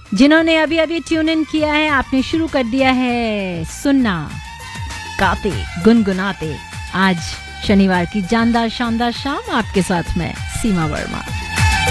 जिन्होंने अभी अभी ट्यून इन किया है, आपने शुरू कर दिया है सुनना गाते गुनगुनाते। आज शनिवार की जानदार शानदार शाम, आपके साथ मैं सीमा वर्मा।